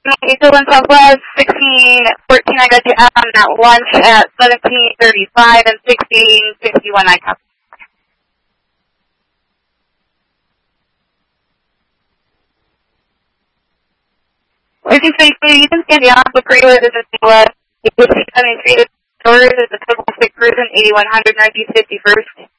Eastern Southwest, 1614, I got you out on that lunch at 1735 and 1661, I copy. Waiting for you can stand the Aqua Freeway, this is West, 73 stores, it's a 6 Cruisin, 8100 Northeast 51st.